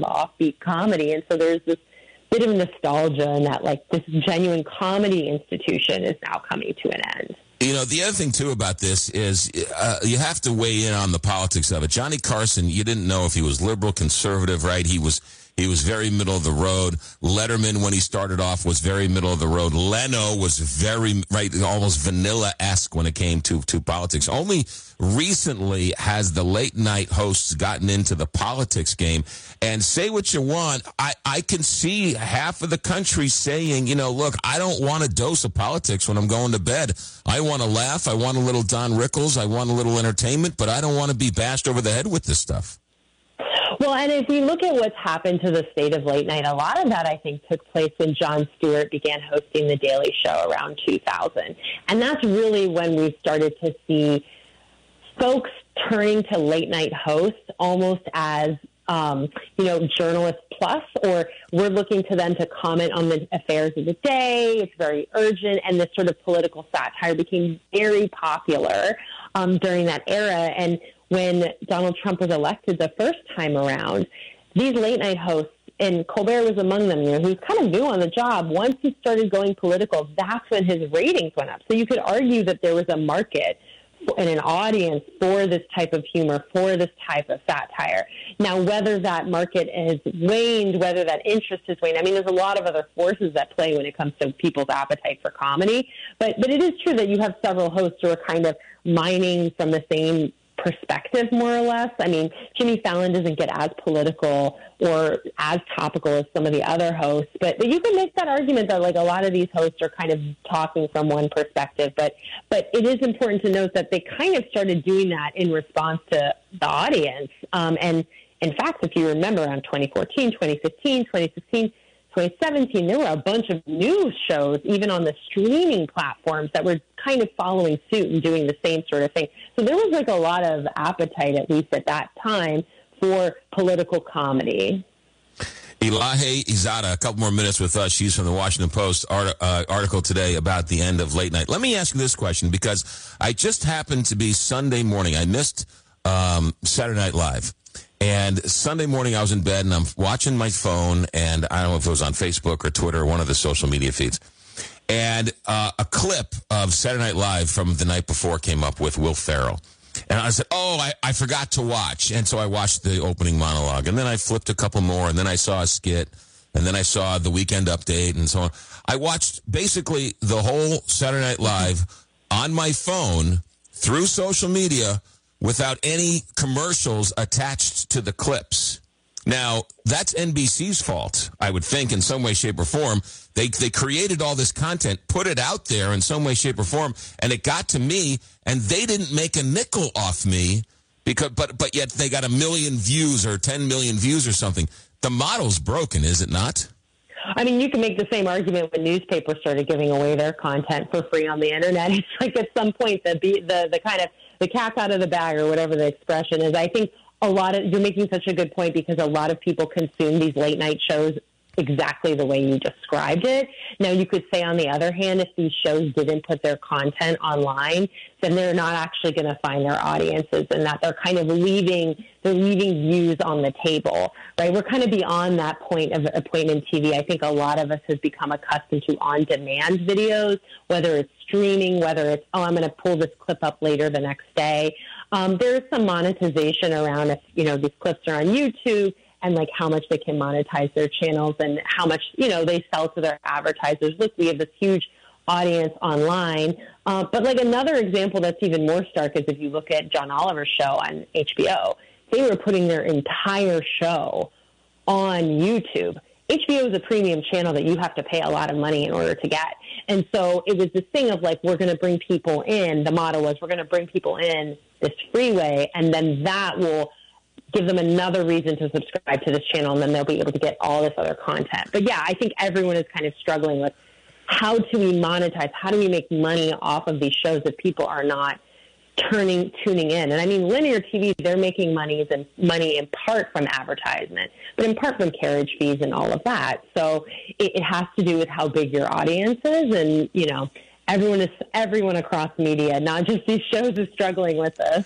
offbeat comedy. And so there's this bit of nostalgia in that, like, this genuine comedy institution is now coming to an end. You know, the other thing, too, about this is you have to weigh in on the politics of it. Johnny Carson, you didn't know if he was liberal, conservative, right? He was very middle of the road. Letterman, when he started off, was very middle of the road. Leno was very, right, almost vanilla-esque when it came to politics. Only recently has the late-night hosts gotten into the politics game. And say what you want, I can see half of the country saying, you know, look, I don't want a dose of politics when I'm going to bed. I want to laugh. I want a little Don Rickles. I want a little entertainment, but I don't want to be bashed over the head with this stuff. Well, and if we look at what's happened to the state of late night, a lot of that, I think, took place when Jon Stewart began hosting The Daily Show around 2000. And that's really when we started to see folks turning to late night hosts almost as, journalist plus, or we're looking to them to comment on the affairs of the day. It's very urgent. And this sort of political satire became very popular during that era. And when Donald Trump was elected the first time around, these late night hosts, and Colbert was among them, you know, who's kind of new on the job, once he started going political, that's when his ratings went up. So you could argue that there was a market and an audience for this type of humor, for this type of satire. Now, whether that market has waned, whether that interest has waned, I mean, there's a lot of other forces at play when it comes to people's appetite for comedy. But it is true that you have several hosts who are kind of mining from the same perspective, more or less. I mean, Jimmy Fallon doesn't get as political or as topical as some of the other hosts, but you can make that argument that, like, a lot of these hosts are kind of talking from one perspective, but it is important to note that they kind of started doing that in response to the audience. And in fact, if you remember, around 2014, 2015, 2016, 2017, there were a bunch of news shows, even on the streaming platforms, that were kind of following suit and doing the same sort of thing. So there was like a lot of appetite, at least at that time, for political comedy. Elahe Izada, a couple more minutes with us. She's from the Washington Post article today about the end of late night. Let me ask you this question, because I just happened to be Sunday morning. I missed Saturday Night Live. And Sunday morning, I was in bed, and I'm watching my phone, and I don't know if it was on Facebook or Twitter or one of the social media feeds. And a clip of Saturday Night Live from the night before came up with Will Ferrell. And I said, I forgot to watch. And so I watched the opening monologue. And then I flipped a couple more, and then I saw a skit, and then I saw the Weekend Update, and so on. I watched basically the whole Saturday Night Live on my phone through social media without any commercials attached to the clips. Now, that's NBC's fault, I would think, in some way, shape, or form. They created all this content, put it out there in some way, shape, or form, and it got to me, and they didn't make a nickel off me, but yet they got 1 million views or 10 million views or something. The model's broken, is it not? I mean, you can make the same argument when newspapers started giving away their content for free on the internet. It's like at some point the kind of the cat's out of the bag, or whatever the expression is. I think you're making such a good point, because a lot of people consume these late night shows exactly the way you described it. Now, you could say, on the other hand, if these shows didn't put their content online, then they're not actually going to find their audiences, and that they're kind of leaving views on the table, right? We're kind of beyond that point in TV. I think a lot of us has become accustomed to on-demand videos, whether it's streaming, whether it's, I'm going to pull this clip up later the next day. There is some monetization around if, these clips are on YouTube, and like how much they can monetize their channels and how much, they sell to their advertisers. Look, we have this huge audience online. But like another example that's even more stark is if you look at John Oliver's show on HBO, they were putting their entire show on YouTube. HBO is a premium channel that you have to pay a lot of money in order to get. And so it was this thing of like, we're going to bring people in. The model was, we're going to bring people in this freeway, and then that will give them another reason to subscribe to this channel, and then they'll be able to get all this other content. But yeah, I think everyone is kind of struggling with how do we monetize? How do we make money off of these shows that people are not tuning in? And I mean, linear TV, they're making money in part from advertisement, but in part from carriage fees and all of that. So it has to do with how big your audience is. And, everyone across media, not just these shows, is struggling with this.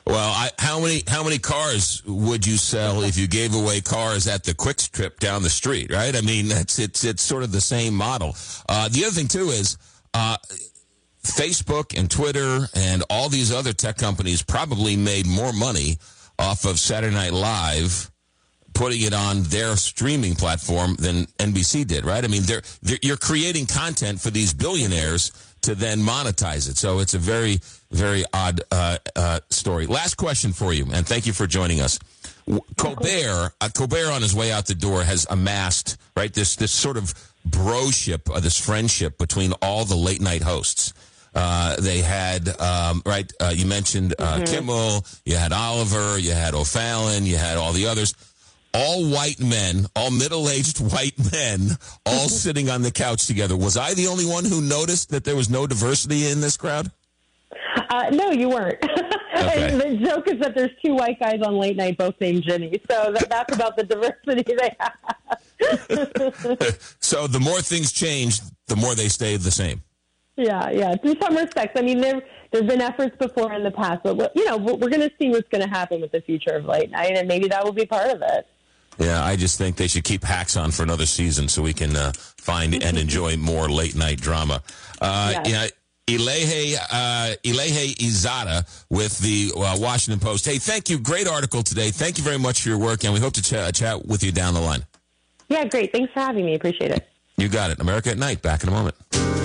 Well, how many cars would you sell if you gave away cars at the Quick Trip down the street, right? I mean, it's sort of the same model. The other thing, too, is Facebook and Twitter and all these other tech companies probably made more money off of Saturday Night Live putting it on their streaming platform than NBC did, right? I mean, you're creating content for these billionaires to then monetize it. So it's a very, very odd story. Last question for you, and thank you for joining us. Colbert on his way out the door has amassed, right, this sort of broship, this friendship between all the late night hosts. They had, you mentioned Kimmel, you had Oliver, you had O'Fallon, you had all the others. All white men, all middle-aged white men, all sitting on the couch together. Was I the only one who noticed that there was no diversity in this crowd? No, you weren't. Okay. And the joke is that there's two white guys on late night, both named Jimmy. So that's about the diversity they have. So the more things change, the more they stay the same. Yeah. In some respects, I mean, there've been efforts before in the past, but we're going to see what's going to happen with the future of late night, and maybe that will be part of it. Yeah, I just think they should keep Hacks on for another season so we can find and enjoy more late night drama. Yes. Elahe Izada with the Washington Post. Hey, thank you. Great article today. Thank you very much for your work, and we hope to chat with you down the line. Yeah, great. Thanks for having me. Appreciate it. You got it. America at Night. Back in a moment.